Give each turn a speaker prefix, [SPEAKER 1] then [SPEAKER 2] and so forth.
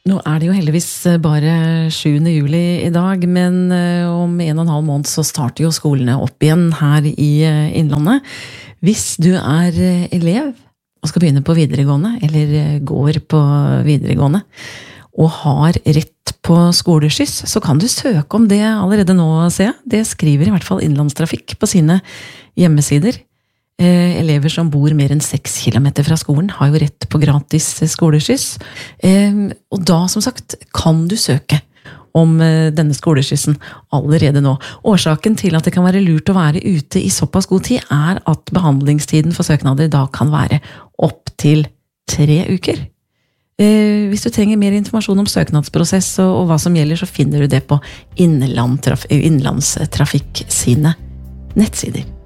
[SPEAKER 1] Nå det jo heldigvis bare 7. juli i dag, men om 1,5 måned så starter jo skolene opp igjen her i Innlandet. Hvis du elev og skal begynne på videregående, eller går på videregående, og har rett på skoleskyss, så kan du søke om det allerede nå, ser jeg. Det skriver i hvert fall Innlandstrafikk på sine hjemmesider. Elever som bor mer enn 6 kilometer fra skolen har jo rett på gratis skoleskyss. Og da, som sagt, kan du søke om denne skoleskyssen allerede nå. Årsaken til at det kan være lurt å være ute i såpass god tid at behandlingstiden for søknader da kan være opp til 3 uker. Hvis du trenger mer informasjon om søknadsprosess og hva som gjelder, så finner du det på Innlandstrafikk sine nettsider.